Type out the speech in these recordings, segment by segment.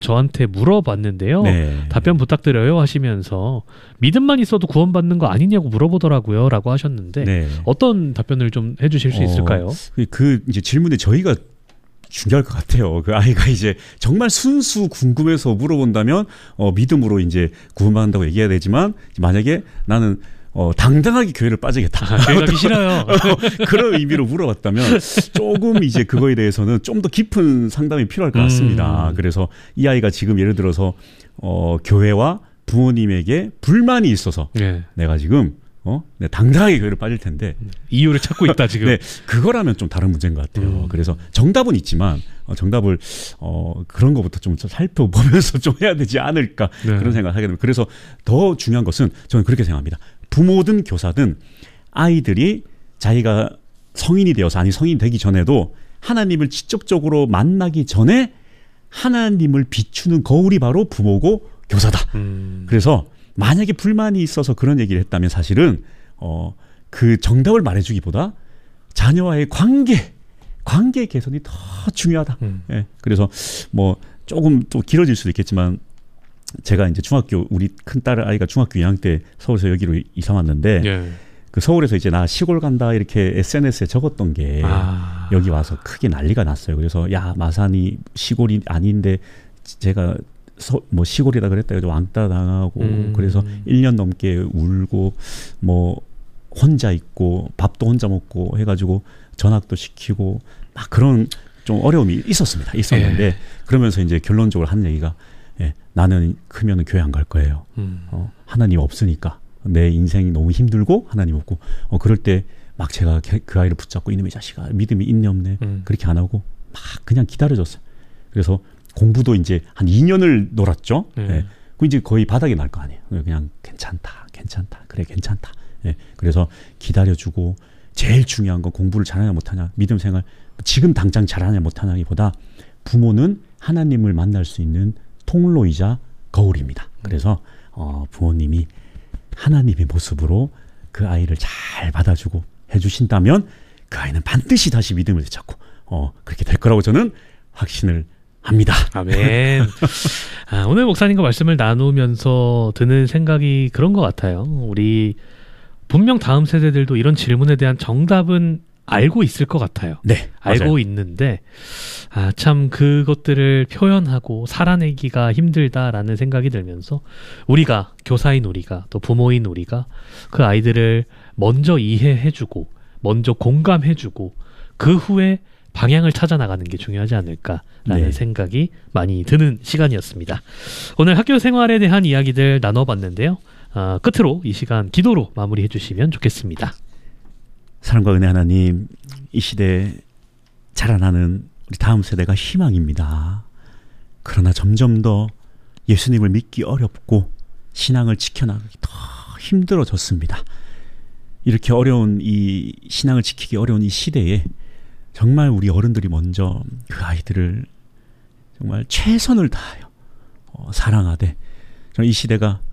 저한테 물어봤는데요. 네. 답변 부탁드려요 하시면서 믿음만 있어도 구원받는 거 아니냐고 물어보더라고요 라고 하셨는데 네. 어떤 답변을 좀 해주실 수 있을까요? 그 이제 질문에 저희가 중요할 것 같아요. 그 아이가 이제 정말 순수 궁금해서 물어본다면 믿음으로 이제 구원받는다고 얘기해야 되지만 만약에 나는 당당하게 교회를 빠지겠다. 교회 가기 싫어요. 그런 의미로 물어봤다면 조금 이제 그거에 대해서는 좀 더 깊은 상담이 필요할 것 같습니다. 그래서 이 아이가 지금 예를 들어서 교회와 부모님에게 불만이 있어서 네. 내가 지금 네, 당당하게 교회를 빠질 텐데 이유를 찾고 있다 지금. 네, 그거라면 좀 다른 문제인 것 같아요. 그래서 정답은 있지만 정답을 그런 것부터 좀 살펴보면서 좀 해야 되지 않을까 네. 그런 생각을 하게 됩니다. 그래서 더 중요한 것은 저는 그렇게 생각합니다. 부모든 교사든 아이들이 자기가 성인이 되어서 아니 성인이 되기 전에도 하나님을 직접적으로 만나기 전에 하나님을 비추는 거울이 바로 부모고 교사다. 그래서 만약에 불만이 있어서 그런 얘기를 했다면 사실은 그 정답을 말해주기보다 자녀와의 관계 개선이 더 중요하다. 예, 그래서 뭐 조금 또 길어질 수도 있겠지만 제가 이제 중학교 우리 큰딸 아이가 중학교 2학년 때 서울에서 여기로 이사 왔는데 예. 그 서울에서 이제 나 시골 간다 이렇게 SNS에 적었던 게 여기 와서 크게 난리가 났어요. 그래서 야 마산이 시골이 아닌데 제가 뭐 시골이다 그랬다 해서 왕따 당하고 그래서 1년 넘게 울고 뭐 혼자 있고 밥도 혼자 먹고 해가지고 전학도 시키고 막 그런 좀 어려움이 있었는데 예. 그러면서 이제 결론적으로 한 얘기가 나는 크면은 교회 안 갈 거예요. 하나님 없으니까 내 인생이 너무 힘들고 하나님 없고 그럴 때 막 제가 그 아이를 붙잡고 이놈의 자식아 믿음이 있네 없네 그렇게 안 하고 막 그냥 기다려줬어요. 그래서 공부도 이제 한 2년을 놀았죠. 예. 그 이제 거의 바닥에 날 거 아니에요. 그냥 괜찮다. 그래 괜찮다. 예. 그래서 기다려주고 제일 중요한 건 공부를 잘하냐 못하냐 믿음 생활 지금 당장 잘하냐 못하냐기보다 부모는 하나님을 만날 수 있는 통로이자 거울입니다. 그래서 부모님이 하나님의 모습으로 그 아이를 잘 받아주고 해주신다면 그 아이는 반드시 다시 믿음을 되찾고 그렇게 될 거라고 저는 확신을 합니다. 아멘. 오늘 목사님과 말씀을 나누면서 드는 생각이 그런 것 같아요. 우리 분명 다음 세대들도 이런 질문에 대한 정답은 알고 있을 것 같아요. 네, 알고 맞아요. 있는데 참 그것들을 표현하고 살아내기가 힘들다라는 생각이 들면서 우리가 교사인 우리가 또 부모인 우리가 그 아이들을 먼저 이해해주고 먼저 공감해주고 그 후에 방향을 찾아 나가는 게 중요하지 않을까라는 생각이 많이 드는 시간이었습니다. 오늘 학교 생활에 대한 이야기들 나눠봤는데요. 끝으로 이 시간 기도로 마무리해 주시면 좋겠습니다. 사랑과 은혜 하나님, 이 시대에 자라나는 우리 다음 세대가 희망입니다. 그러나 점점 더 예수님을 믿기 어렵고 신앙을 지켜나가기 더 힘들어졌습니다. 이렇게 어려운 이 신앙을 지키기 어려운 이 시대에 정말 우리 어른들이 먼저 그 아이들을 정말 최선을 다하여 사랑하되 이 시대가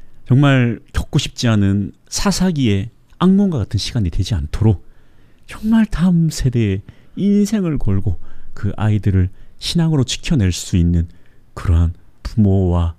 정말 겪고 싶지 않은 사사기의 악몽과 같은 시간이 되지 않도록 정말 다음 세대의 인생을 걸고 그 아이들을 신앙으로 지켜낼 수 있는 그러한 부모와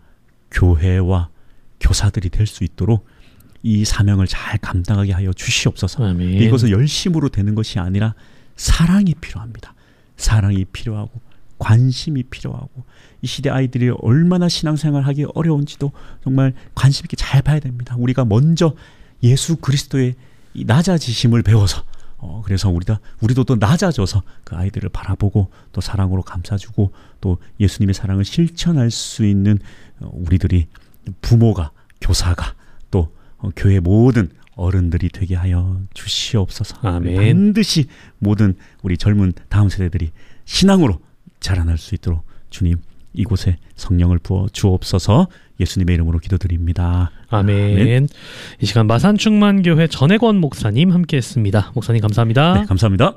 교회와 교사들이 될 수 있도록 이 사명을 잘 감당하게 하여 주시옵소서. 아멘. 이것은 열심으로 되는 것이 아니라 사랑이 필요합니다. 사랑이 필요하고 관심이 필요하고 이 시대 아이들이 얼마나 신앙생활하기 어려운지도 정말 관심 있게 잘 봐야 됩니다. 우리가 먼저 예수 그리스도의 이 낮아지심을 배워서 그래서 우리도 또 낮아져서 그 아이들을 바라보고 또 사랑으로 감싸주고 또 예수님의 사랑을 실천할 수 있는 우리들이 부모가 교사가 또 교회 모든 어른들이 되게 하여 주시옵소서. 아멘. 반드시 모든 우리 젊은 다음 세대들이 신앙으로 자라날 수 있도록 주님 이곳에 성령을 부어 주옵소서. 예수님의 이름으로 기도드립니다. 아멘. 이 시간 마산충만교회 전혜권 목사님 함께했습니다. 목사님 감사합니다. 네, 감사합니다.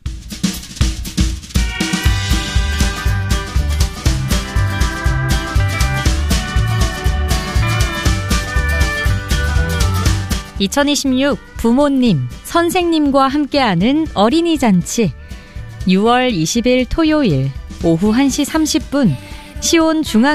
(2026) 부모님, 선생님과 함께하는 어린이 잔치 6월 20일 토요일 오후 1시 30분 시온 중앙